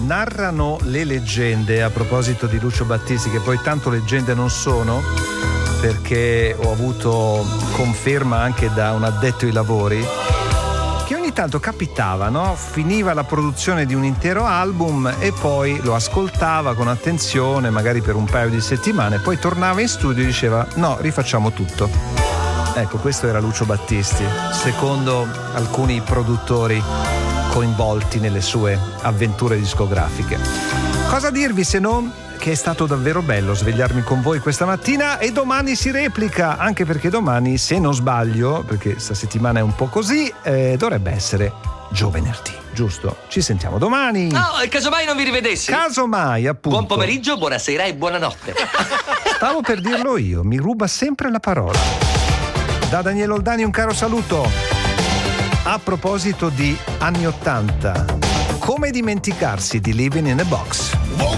narrano le leggende, a proposito di Lucio Battisti, che poi tanto leggende non sono, perché ho avuto conferma anche da un addetto ai lavori, che ogni tanto capitava, no? Finiva la produzione di un intero album e poi lo ascoltava con attenzione, magari per un paio di settimane, poi tornava in studio e diceva no, rifacciamo tutto. Ecco, questo era Lucio Battisti, secondo alcuni produttori coinvolti nelle sue avventure discografiche. Cosa dirvi se non che è stato davvero bello svegliarmi con voi questa mattina, e domani si replica, anche perché domani, se non sbaglio, perché sta settimana è un po' così, dovrebbe essere giovedì, giusto? Ci sentiamo domani. No, casomai non vi rivedessi. Casomai, appunto. Buon pomeriggio, buonasera e buonanotte. Stavo per dirlo io, mi ruba sempre la parola. Da Daniele Oldani un caro saluto. A proposito di anni '80, come dimenticarsi di Living in a Box?